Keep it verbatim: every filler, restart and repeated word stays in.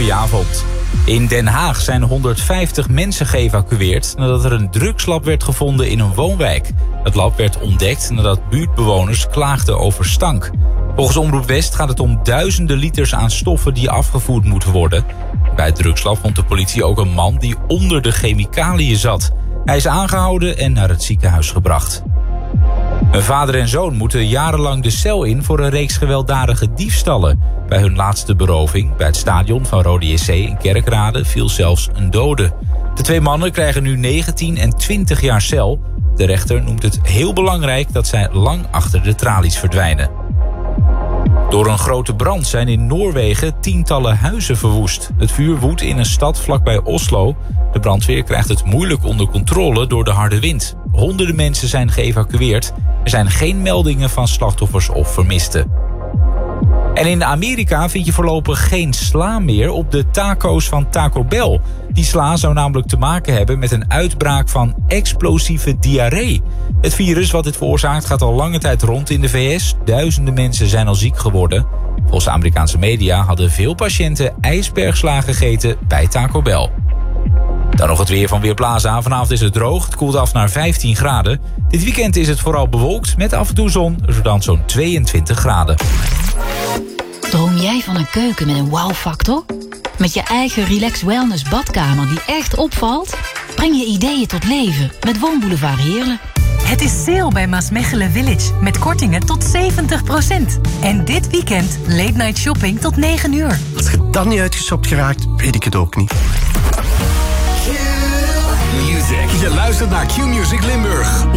Goedenavond. In Den Haag zijn honderdvijftig mensen geëvacueerd nadat er een drugslab werd gevonden in een woonwijk. Het lab werd ontdekt nadat buurtbewoners klaagden over stank. Volgens Omroep West gaat het om duizenden liters aan stoffen die afgevoerd moeten worden. Bij het drugslab vond de politie ook een man die onder de chemicaliën zat. Hij is aangehouden en naar het ziekenhuis gebracht. Een vader en zoon moeten jarenlang de cel in voor een reeks gewelddadige diefstallen. Bij hun laatste beroving, bij het stadion van Rode J C in Kerkrade, viel zelfs een dode. De twee mannen krijgen nu negentien en twintig jaar cel. De rechter noemt het heel belangrijk dat zij lang achter de tralies verdwijnen. Door een grote brand zijn in Noorwegen tientallen huizen verwoest. Het vuur woedt in een stad vlakbij Oslo. De brandweer krijgt het moeilijk onder controle door de harde wind. Honderden mensen zijn geëvacueerd. Er zijn geen meldingen van slachtoffers of vermisten. En in Amerika vind je voorlopig geen sla meer op de taco's van Taco Bell. Die sla zou namelijk te maken hebben met een uitbraak van explosieve diarree. Het virus wat dit veroorzaakt gaat al lange tijd rond in de V S. Duizenden mensen zijn al ziek geworden. Volgens de Amerikaanse media hadden veel patiënten ijsbergsla gegeten bij Taco Bell. Dan nog het weer van Weerplaza. Vanavond is het droog. Het koelt af naar vijftien graden. Dit weekend is het vooral bewolkt met af en toe zon. Zodan zo'n tweeëntwintig graden. Droom jij van een keuken met een wow-factor? Met je eigen relax wellness badkamer die echt opvalt? Breng je ideeën tot leven met Woonboulevard Heerlen. Het is sale bij Maasmechelen Village met kortingen tot zeventig procent. En dit weekend late night shopping tot negen uur. Als je dan niet uitgeshopt geraakt, weet ik het ook niet. Q-Music. Je luistert naar Q-Music Limburg.